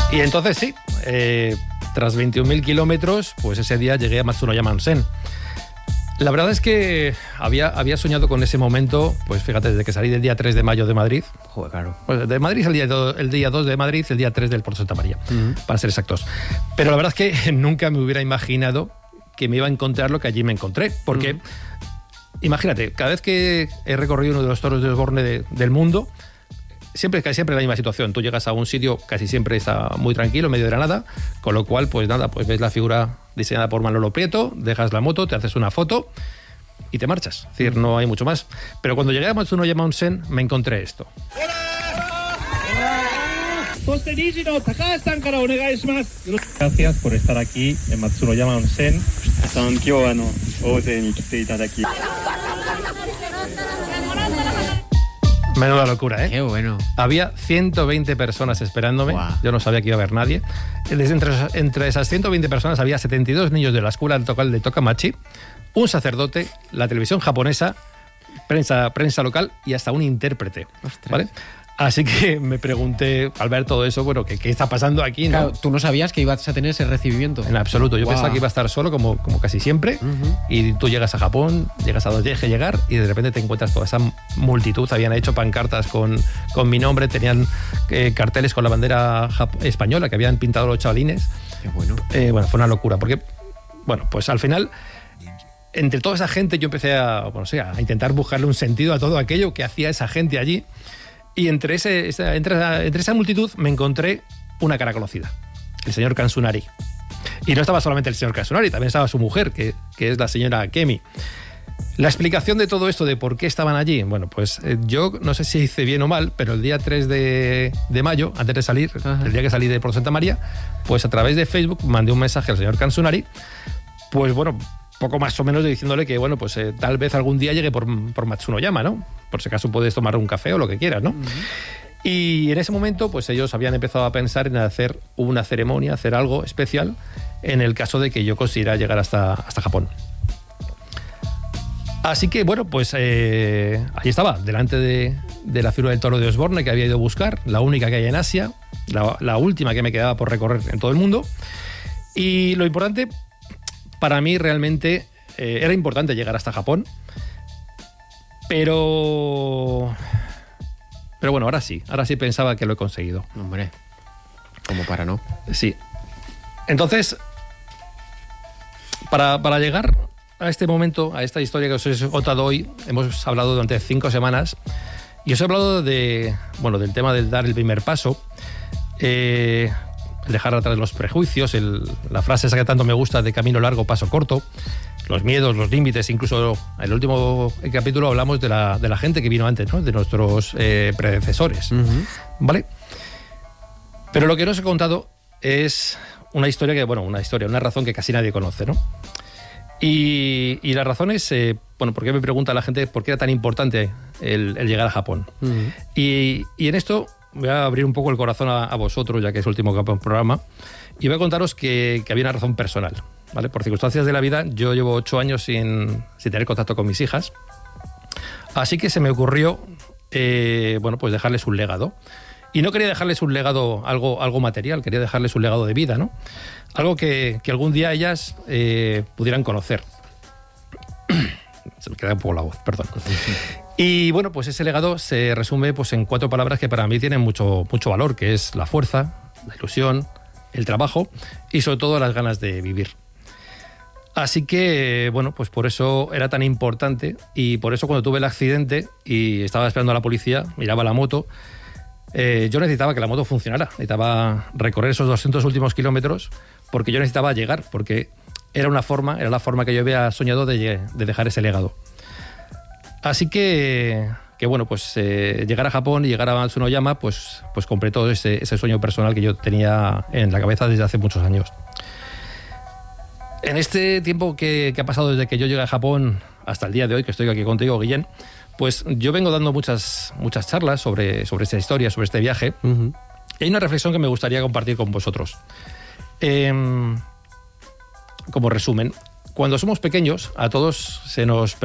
Y entonces sí, tras 21.000 kilómetros, pues ese día llegué a Matsunoyama Onsen. La verdad es que había soñado con ese momento, pues fíjate, desde que salí del día 3 de mayo de Madrid. Joder, claro. Pues de Madrid el día 2 de Madrid, el día 3 del Puerto Santa María, para ser exactos. Pero la verdad es que nunca me hubiera imaginado que me iba a encontrar lo que allí me encontré. Porque, imagínate, cada vez que he recorrido uno de los toros de Osborne del mundo, casi siempre la misma situación. Tú llegas a un sitio, casi siempre está muy tranquilo, en medio de la nada, con lo cual, pues nada, pues ves la figura diseñada por Manolo Prieto, dejas la moto, te haces una foto y te marchas. Es decir, no hay mucho más. Pero cuando llegué a Matsunoyama Onsen, me encontré esto. Gracias por estar aquí en Matsunoyama Onsen. Menuda locura, ¿eh? Qué bueno. Había 120 personas esperándome. Wow. Yo no sabía que iba a haber nadie. Entre esas 120 personas había 72 niños de la escuela local de Tokamachi, un sacerdote, la televisión japonesa, prensa local y hasta un intérprete. Ostras. ¿Vale? Así que me pregunté, al ver todo eso, bueno, ¿qué está pasando aquí? ¿No? Claro, tú no sabías que ibas a tener ese recibimiento. En absoluto. Yo Wow. pensaba que iba a estar solo, como casi siempre. Y tú llegas a Japón, llegas a donde tienes que llegar y de repente te encuentras toda esa multitud. Habían hecho pancartas con mi nombre, tenían carteles con la bandera española que habían pintado los chavalines. Qué bueno. Bueno, fue una locura, porque, bueno, pues al final, entre toda esa gente, yo empecé a intentar buscarle un sentido a todo aquello que hacía esa gente allí. Y entre esa multitud me encontré una cara conocida, el señor Kansunari. Y no estaba solamente el señor Kansunari, también estaba su mujer, que es la señora Kemi. La explicación de todo esto, de por qué estaban allí, bueno, pues yo no sé si hice bien o mal, pero el día 3 de mayo, antes de salir, el día que salí de Puerto Santa María, pues a través de Facebook mandé un mensaje al señor Kansunari, pues bueno, poco más o menos diciéndole que, bueno, pues tal vez algún día llegue por Matsunoyama, ¿no? Por si acaso puedes tomar un café o lo que quieras, ¿no? Y en ese momento, pues ellos habían empezado a pensar en hacer una ceremonia, hacer algo especial, en el caso de que yo consiguiera llegar hasta Japón. Así que, bueno, pues ahí estaba, delante de la figura del toro de Osborne que había ido a buscar, la única que hay en Asia, la última que me quedaba por recorrer en todo el mundo. Y lo importante, para mí realmente, era importante llegar hasta Japón, pero bueno, ahora sí pensaba que lo he conseguido. Hombre, como para no. Sí. Entonces, para llegar a este momento, a esta historia que os he contado hoy, hemos hablado durante 5 semanas y os he hablado del tema del dar el primer paso, el dejar atrás los prejuicios, la frase esa que tanto me gusta de camino largo, paso corto, los miedos, los límites. Incluso en el último capítulo hablamos de la gente que vino antes, ¿no? De nuestros predecesores, ¿vale? Pero lo que no os he contado es una razón que casi nadie conoce, ¿no? Y la razón es, ¿por qué me pregunta la gente por qué era tan importante el llegar a Japón? Y en esto voy a abrir un poco el corazón a vosotros, ya que es el último programa, y voy a contaros que había una razón personal, ¿vale? Por circunstancias de la vida, yo llevo 8 años sin tener contacto con mis hijas, así que se me ocurrió, pues dejarles un legado. Y no quería dejarles un legado, algo material, quería dejarles un legado de vida, ¿no? Algo que algún día ellas pudieran conocer. Se me queda un poco la voz, perdón. Y bueno, pues ese legado se resume pues en 4 palabras que para mí tienen mucho valor, que es la fuerza, la ilusión, el trabajo y sobre todo las ganas de vivir. Así que, pues por eso era tan importante, y por eso cuando tuve el accidente y estaba esperando a la policía, miraba la moto, yo necesitaba que la moto funcionara, necesitaba recorrer esos 200 últimos kilómetros, porque yo necesitaba llegar, porque era la forma que yo había soñado de dejar ese legado. Así que llegar a Japón y llegar a Matsunoyama, pues completó ese sueño personal que yo tenía en la cabeza desde hace muchos años. En este tiempo que ha pasado desde que yo llegué a Japón hasta el día de hoy, que estoy aquí contigo, Guillén, pues yo vengo dando muchas charlas sobre esta historia, sobre este viaje. Y hay una reflexión que me gustaría compartir con vosotros. Como resumen, cuando somos pequeños, a todos se nos